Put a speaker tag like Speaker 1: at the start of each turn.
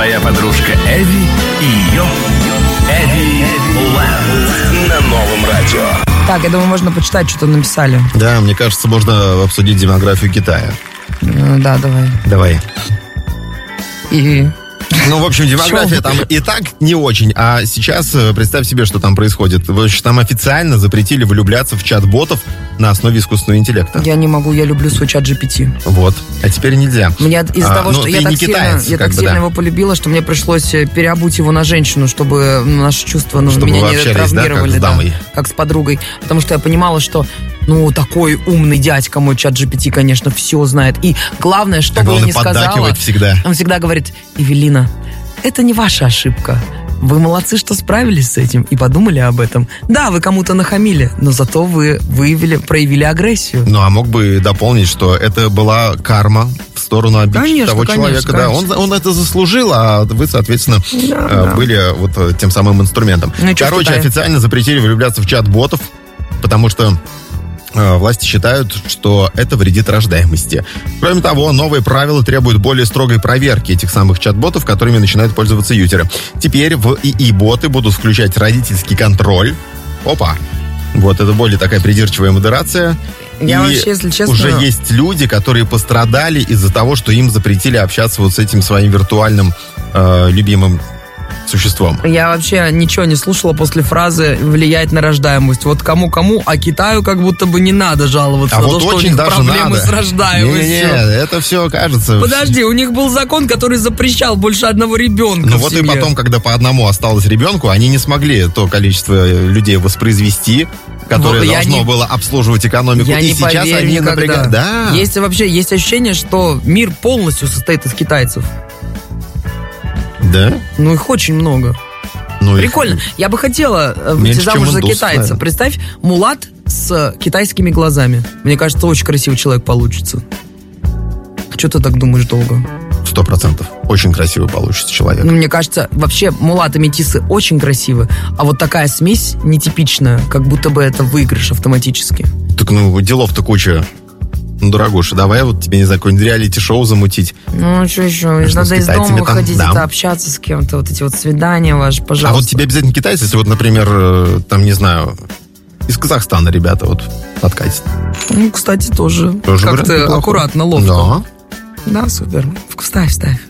Speaker 1: Твоя подружка Эви и ее Эви Лэнд на Новом радио.
Speaker 2: Так, я думаю, можно почитать, что там написали.
Speaker 3: Да, мне кажется, можно обсудить демографию Китая.
Speaker 2: Да, давай.
Speaker 3: Давай.
Speaker 2: И...
Speaker 3: Ну, в общем, демография там и так не очень. А сейчас представь себе, что там происходит. В общем, там официально запретили влюбляться в чат-ботов на основе искусственного интеллекта.
Speaker 2: Я не могу, я люблю свой чат GPT.
Speaker 3: Вот. А теперь нельзя.
Speaker 2: Мне из-за того, что я так сильно его полюбила, что мне пришлось переобуть его на женщину, чтобы наши чувства меня не травмировали.
Speaker 3: Да,
Speaker 2: как с подругой. Потому что я понимала, что такой умный дядька, мой чат GPT, конечно, все знает. И главное, что бы я ни сказала,
Speaker 3: всегда.
Speaker 2: Он всегда говорит: Эвелина, это не ваша ошибка. Вы молодцы, что справились с этим и подумали об этом. Да, вы кому-то нахамили, но зато вы проявили агрессию.
Speaker 3: Ну, а мог бы дополнить, что это была карма в сторону обидчика того человека. Да, он это заслужил, а вы, соответственно, были вот тем самым инструментом. Короче, официально запретили влюбляться в чат-ботов, потому что власти считают, что это вредит рождаемости. Кроме того, новые правила требуют более строгой проверки этих самых чат-ботов, которыми начинают пользоваться юзеры. Теперь в ИИ-боты будут включать родительский контроль. Опа! Вот, это более такая придирчивая модерация.
Speaker 2: Вообще, если честно...
Speaker 3: уже есть люди, которые пострадали из-за того, что им запретили общаться вот с этим своим виртуальным любимым существом.
Speaker 2: Я вообще ничего не слушала после фразы «влияет на рождаемость». Вот кому-кому, а Китаю как будто бы не надо жаловаться на то, что у них проблемы с рождаемостью.
Speaker 3: Не, это все кажется...
Speaker 2: Подожди, у них был закон, который запрещал больше одного ребенка в
Speaker 3: вот
Speaker 2: семье.
Speaker 3: И потом, когда по одному осталось ребенку, они не смогли то количество людей воспроизвести, которое должно было обслуживать экономику.
Speaker 2: Я не
Speaker 3: сейчас они
Speaker 2: напрягают.
Speaker 3: Да.
Speaker 2: Есть ощущение, что мир полностью состоит из китайцев.
Speaker 3: Да?
Speaker 2: Ну, их очень много. Прикольно. Я бы хотела выйти замуж за китайца. Наверное. Представь, мулат с китайскими глазами. Мне кажется, очень красивый человек получится. А что ты так думаешь долго?
Speaker 3: 100%. Очень красивый получится человек.
Speaker 2: Мне кажется, вообще мулаты метисы очень красивы. А вот такая смесь нетипичная, как будто бы это выигрыш автоматически.
Speaker 3: Так, делов-то куча. Дорогуша, давай вот тебе, не знаю, какое-нибудь реалити-шоу замутить.
Speaker 2: Что еще? Надо из дома выходить, общаться с кем-то, вот эти вот свидания ваши, пожалуйста.
Speaker 3: А вот тебе обязательно китайцы, если вот, например, там, не знаю, из Казахстана ребята вот подкатят.
Speaker 2: Кстати, тоже как-то аккуратно, ловко.
Speaker 3: Да,
Speaker 2: супер. Ставь.